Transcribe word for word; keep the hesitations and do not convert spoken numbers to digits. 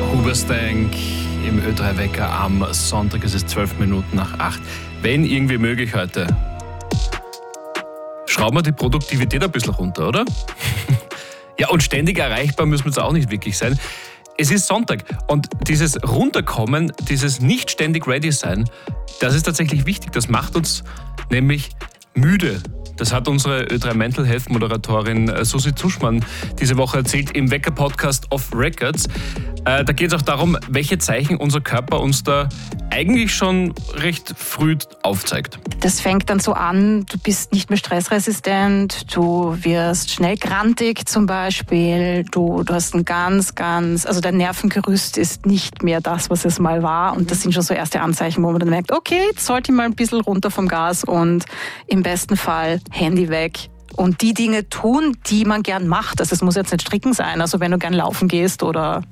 Huberstank im Ö drei Wecker am Sonntag. Es ist zwölf Minuten nach acht. Wenn irgendwie möglich heute, schrauben wir die Produktivität ein bisschen runter, oder? Ja, und ständig erreichbar müssen wir jetzt auch nicht wirklich sein. Es ist Sonntag und dieses Runterkommen, dieses nicht ständig ready sein, das ist tatsächlich wichtig. Das macht uns nämlich müde. Das hat unsere Ö drei Mental Health Moderatorin Susi Zuschmann diese Woche erzählt im Wecker-Podcast Off Records. Äh, da geht es auch darum, welche Zeichen unser Körper uns da eigentlich schon recht früh aufzeigt. Das fängt dann so an, du bist nicht mehr stressresistent, du wirst schnell grantig zum Beispiel, du, du hast ein ganz, ganz, also dein Nervengerüst ist nicht mehr das, was es mal war, und das sind schon so erste Anzeichen, wo man dann merkt, okay, jetzt sollte ich mal ein bisschen runter vom Gas und im besten Fall Handy weg. Und die Dinge tun, die man gern macht. Also es muss jetzt nicht stricken sein. Also wenn du gern laufen gehst oder